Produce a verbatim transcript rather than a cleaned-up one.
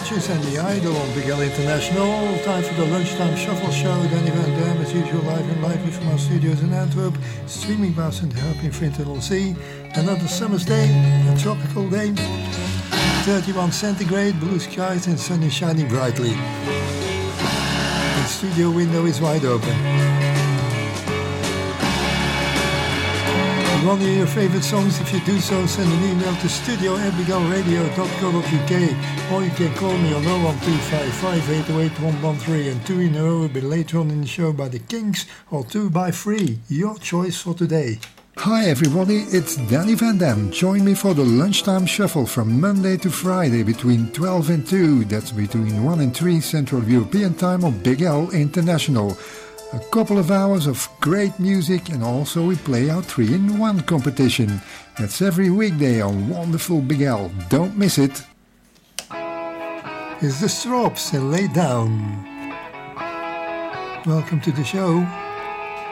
Archers and The Idol on Big L International. Time for the Lunchtime Shuffle Show. Danny Van Dam, as usual, live and live from our studios in Antwerp. Streaming by Saint Helping for Internal Sea. Another summer's day, a tropical day. thirty-one centigrade, blue skies and sun is shining brightly. The studio window is wide open. You want to hear your favorite songs? If you do so, send an email to studio at big l radio dot co dot u k, or you can call me on oh one two five five eight oh eight one one three, and two in a row will be later on in the show by the Kings, or two by three. Your choice for today. Hi everybody, it's Danny Van Dam. Join me for the Lunchtime Shuffle from Monday to Friday between twelve and two. That's between one and three Central European Time on Big L International. A couple of hours of great music, and also we play our three in one competition. That's every weekday on wonderful Big L. Don't miss it. Here's the Strops and Lay Down. Welcome to the show.